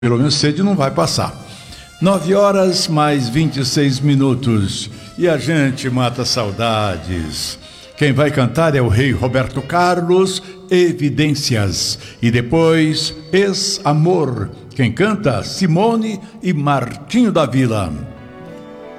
pelo menos sede não vai passar. 9 horas mais 26 minutos e a gente mata saudades. Quem vai cantar é o rei Roberto Carlos, Evidências. E depois, Ex-Amor. Quem canta? Simone e Martinho da Vila.